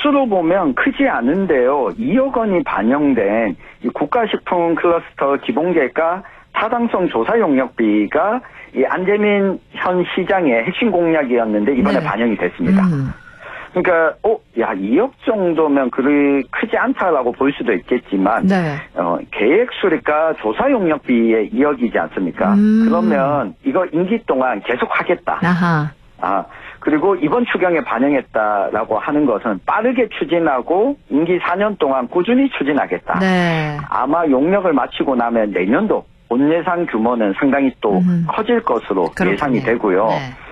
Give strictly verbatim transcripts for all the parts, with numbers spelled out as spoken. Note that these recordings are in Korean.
액수로 보면 크지 않은데요. 이억 원이 반영된 이 국가식품 클러스터 기본계획과 타당성 조사 용역비가 이 안재민 현 시장의 핵심 공약이었는데 이번에 네. 반영이 됐습니다. 음. 그러니까 어, 야 이억 정도면 그리 크지 않다라고 볼 수도 있겠지만 네. 어, 계획 수리가 조사 용역비에 이억이지 않습니까? 음. 그러면 이거 임기 동안 계속 하겠다. 아하. 아 그리고 이번 추경에 반영했다라고 하는 것은 빠르게 추진하고 임기 사 년 동안 꾸준히 추진하겠다. 네. 아마 용역을 마치고 나면 내년도 본 예산 규모는 상당히 또 음. 커질 것으로 그렇군요. 예상이 되고요.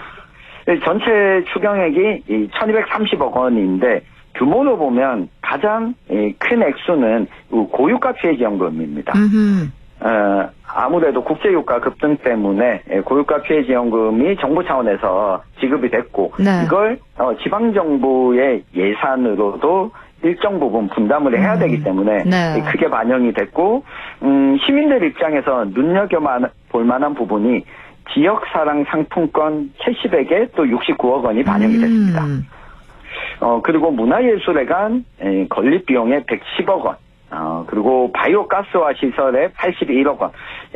네. 전체 추경액이 천이백삼십억 원인데 규모로 보면 가장 큰 액수는 고유가 피해지원금입니다. 어, 아무래도 국제유가 급등 때문에 고유가 피해지원금이 정부 차원에서 지급이 됐고 네. 이걸 어, 지방정부의 예산으로도 일정 부분 분담을 해야 되기 때문에 네. 크게 반영이 됐고 음, 시민들 입장에서 눈여겨볼 만한 부분이 지역사랑 상품권 캐시백에 또 육십구억 원이 반영이 됐습니다. 음. 어, 그리고 문화예술회관 건립비용에 백십억 원, 어, 그리고 바이오가스화 시설에 팔십일억 원,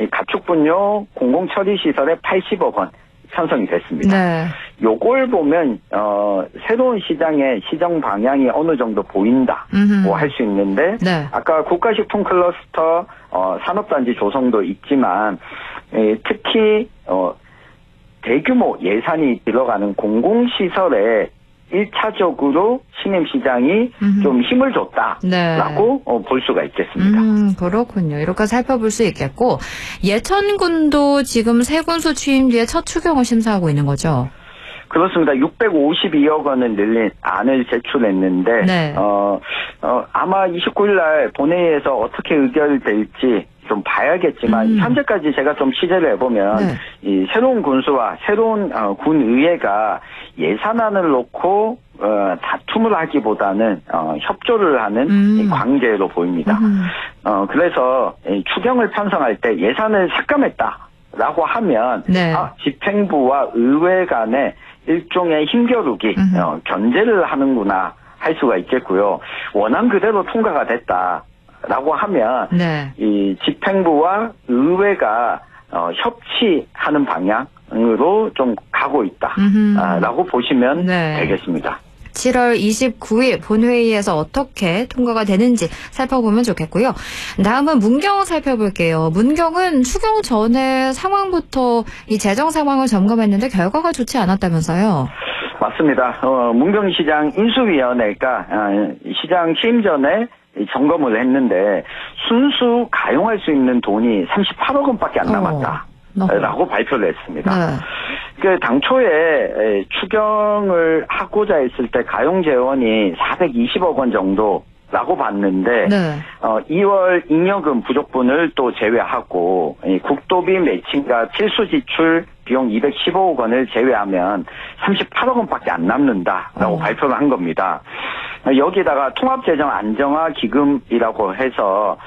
가축분뇨 공공처리시설에 팔십억 원 편성이 됐습니다. 네. 요걸 보면 어, 새로운 시장의 시정 방향이 어느 정도 보인다고 할 수 있는데 네. 아까 국가식품 클러스터 어, 산업단지 조성도 있지만 에, 특히 어, 대규모 예산이 들어가는 공공시설에 일차적으로 신임시장이 음흠. 좀 힘을 줬다라고 네. 어, 볼 수가 있겠습니다. 음, 그렇군요. 이렇게 살펴볼 수 있겠고 예천군도 지금 새 군수 취임 뒤에 첫 추경을 심사하고 있는 거죠? 그렇습니다. 육백오십이억 원을 늘린 안을 제출했는데 네. 어, 어, 아마 이십구 일 날 본회의에서 어떻게 의결될지 좀 봐야겠지만 음. 현재까지 제가 좀 취재를 해보면 네. 이 새로운 군수와 새로운 어, 군의회가 예산안을 놓고 어, 다툼을 하기보다는 어, 협조를 하는 음. 이 관계로 보입니다. 음. 어, 그래서 이 추경을 편성할 때 예산을 삭감했다라고 하면 네. 아, 집행부와 의회 간의 일종의 힘겨루기, 음. 어, 견제를 하는구나 할 수가 있겠고요. 원안 그대로 통과가 됐다. 라고 하면 네. 이 집행부와 의회가 어, 협치하는 방향으로 좀 가고 있다라고 아, 보시면 네. 되겠습니다. 칠월 이십구일 본회의에서 어떻게 통과가 되는지 살펴보면 좋겠고요. 다음은 문경 살펴볼게요. 문경은 추경 전에 상황부터 이 재정 상황을 점검했는데 결과가 좋지 않았다면서요? 맞습니다. 어, 문경시장 인수위원회가 어, 시장 취임 전에 점검을 했는데 순수 가용할 수 있는 돈이 삼십팔억 원밖에 안 남았다라고 어, 발표를 했습니다. 네. 그 당초에 추경을 하고자 했을 때 가용 재원이 사백이십억 원 정도라고 봤는데 네. 어, 이월 잉여금 부족분을 또 제외하고 국도비 매칭과 필수 지출 비용 이백십오억 원을 제외하면 삼십팔억 원밖에 안 남는다라고 어. 발표를 한 겁니다. 여기다가 통합재정 안정화 기금이라고 해서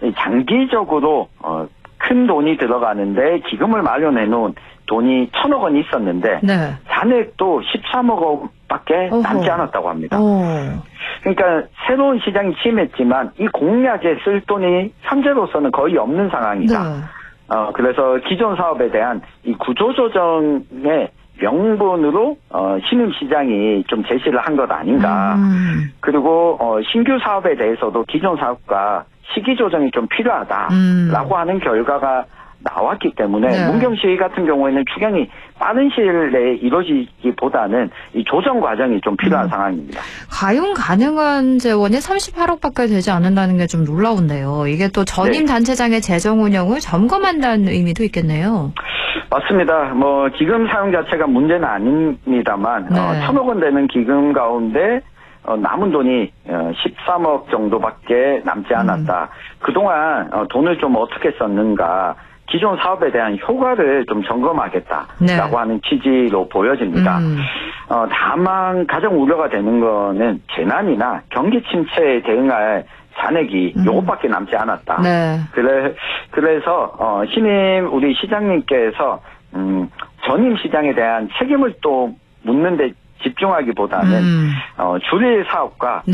장기적으로 어, 큰 돈이 들어가는데 기금을 마련해 놓은 돈이 천억 원이 있었는데 네. 잔액도 십삼억 원밖에 어허. 남지 않았다고 합니다. 어. 그러니까 새로운 시장이 취임했지만 이 공약에 쓸 돈이 현재로서는 거의 없는 상황이다. 네. 어, 그래서 기존 사업에 대한 이 구조조정의 명분으로 어, 신임시장이 좀 제시를 한 것 아닌가. 음. 그리고 어, 신규 사업에 대해서도 기존 사업과 시기 조정이 좀 필요하다라고 음. 하는 결과가 나왔기 때문에 네. 문경시 같은 경우에는 추경이 빠른 시일 내에 이루어지기보다는 이 조정 과정이 좀 필요한 음. 상황입니다. 가용 가능한 재원이 삼십팔억밖에 되지 않는다는 게 좀 놀라운데요. 이게 또 전임 네. 단체장의 재정 운영을 점검한다는 의미도 있겠네요. 맞습니다. 뭐 기금 사용 자체가 문제는 아닙니다만 네. 어, 천억 원 되는 기금 가운데 어, 남은 돈이 어, 십삼억 정도밖에 남지 않았다. 음. 그동안 어, 돈을 좀 어떻게 썼는가 기존 사업에 대한 효과를 좀 점검하겠다라고 네. 하는 취지로 보여집니다. 음. 어, 다만 가장 우려가 되는 거는 재난이나 경기 침체에 대응할 잔액이 음. 요것밖에 남지 않았다. 네. 그래, 그래서 어, 신임 우리 시장님께서 음, 전임 시장에 대한 책임을 또 묻는데 집중하기보다는 음. 어, 줄일 사업과